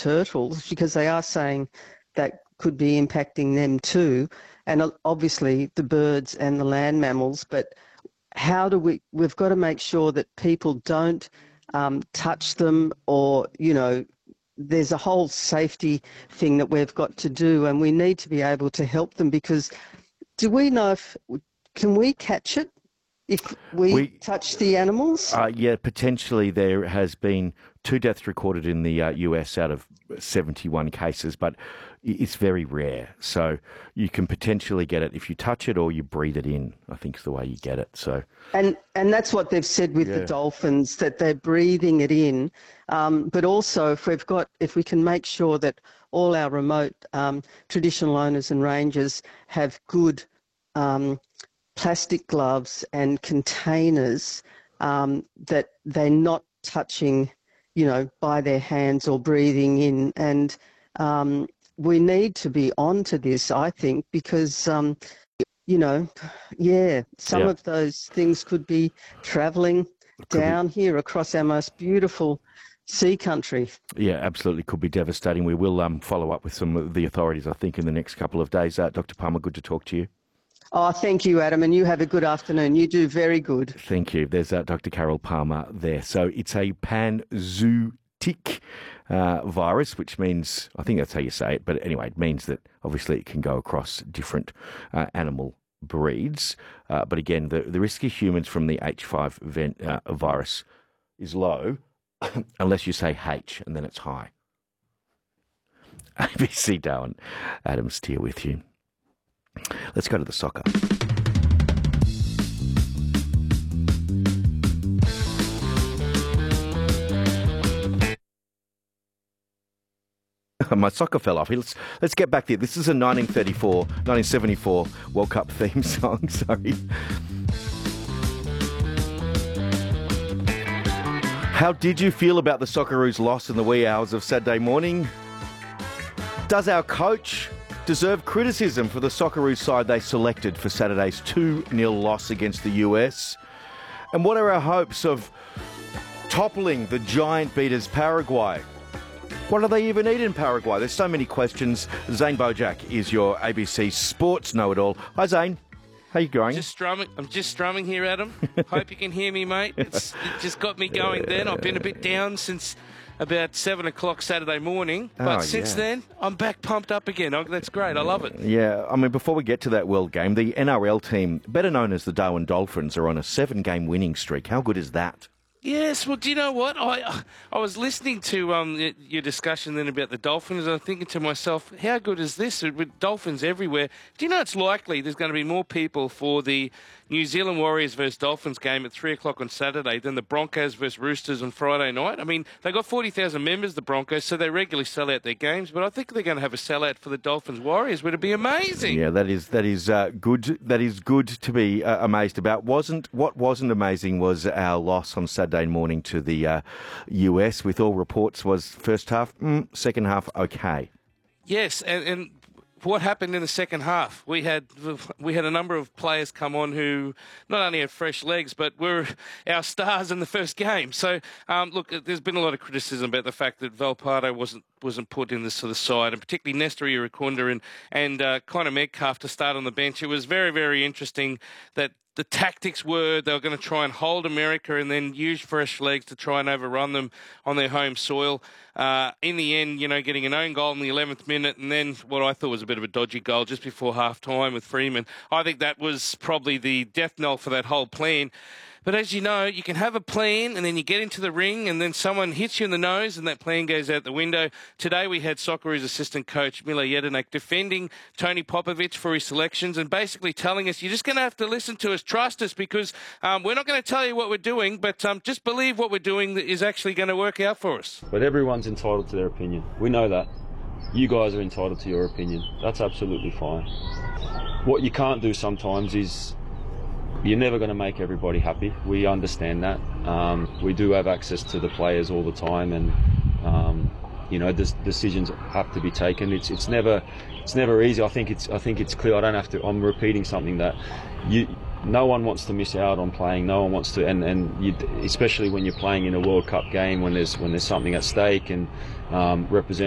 turtles, because they are saying that could be impacting them too, and obviously the birds and the land mammals. But how do we've got to make sure that people don't touch them, or, there's a whole safety thing that we've got to do, and we need to be able to help them, because do we know can we catch it if we touch the animals? Yeah, potentially. There has been 2 deaths recorded in the US out of 71 cases, but it's very rare. So you can potentially get it if you touch it or you breathe it in, I think is the way you get it. So And that's what they've said with the dolphins, that they're breathing it in. But also if we can make sure that all our remote traditional owners and rangers have good plastic gloves and containers that they're not touching, by their hands or breathing in. And we need to be on to this, I think, because, some of those things could be travelling down here across our most beautiful sea country. Yeah, absolutely. Could be devastating. We will follow up with some of the authorities, I think, in the next couple of days. Dr. Palmer, good to talk to you. Oh, thank you, Adam, and you have a good afternoon. You do very good. Thank you. There's Dr. Carol Palmer there. So it's a panzootic virus, which means, I think that's how you say it, but anyway, it means that obviously it can go across different animal breeds. But again, the risk of humans from the H5 virus is low, unless you say H, and then it's high. ABC Darwin, Adam Steer with you. Let's go to the soccer. My soccer fell off. Let's get back there. This is a 1974 World Cup theme song. Sorry. How did you feel about the Socceroos' loss in the wee hours of Saturday morning? Does our coach deserve criticism for the Socceroos side they selected for Saturday's 2-0 loss against the US? And what are our hopes of toppling the giant beaters Paraguay? What do they even eat in Paraguay? There's so many questions. Zane Bojack is your ABC Sports know-it-all. Hi, Zane. How you going? I'm just strumming here, Adam. Hope you can hear me, mate. It just got me going then. I've been a bit down since about 7 o'clock Saturday morning. But since then, I'm back pumped up again. That's great. I love it. Yeah, I mean, before we get to that World Game, the NRL team, better known as the Darwin Dolphins, are on a 7-game winning streak. How good is that? Yes, well, do you know what? I was listening to your discussion then about the Dolphins, and I'm thinking to myself, how good is this? With Dolphins everywhere. Do you know it's likely there's going to be more people for the New Zealand Warriors versus Dolphins game at 3 o'clock on Saturday than the Broncos versus Roosters on Friday night? I mean, they got 40,000 members, the Broncos, so they regularly sell out their games, but I think they're going to have a sellout for the Dolphins Warriors. Would it be amazing? Yeah, that is good. That is good to be amazed about. What wasn't amazing was our loss on Saturday morning to the US, with all reports was first half, second half, okay. Yes, and what happened in the second half? We had a number of players come on who not only had fresh legs, but were our stars in the first game. So, look, there's been a lot of criticism about the fact that Valpardo wasn't put in this to the side, and particularly Nestor Irakunda and Connor Metcalf to start on the bench. It was very, very interesting that the tactics were they were going to try and hold America and then use fresh legs to try and overrun them on their home soil. In the end, getting an own goal in the 11th minute, and then what I thought was a bit of a dodgy goal just before half-time with Freeman. I think that was probably the death knell for that whole plan. But as you know, you can have a plan and then you get into the ring and then someone hits you in the nose and that plan goes out the window. Today we had Socceroos assistant coach Mile Jedinak defending Tony Popovic for his selections and basically telling us, you're just going to have to listen to us, trust us, because we're not going to tell you what we're doing, but just believe what we're doing is actually going to work out for us. But everyone's entitled to their opinion. We know that. You guys are entitled to your opinion. That's absolutely fine. What you can't do sometimes is you're never going to make everybody happy. We understand that. We do have access to the players all the time, and decisions have to be taken. It's never easy. I think it's clear. I'm repeating something that no one wants to miss out on playing. No one wants to, especially when you're playing in a World Cup game when there's something at stake and represent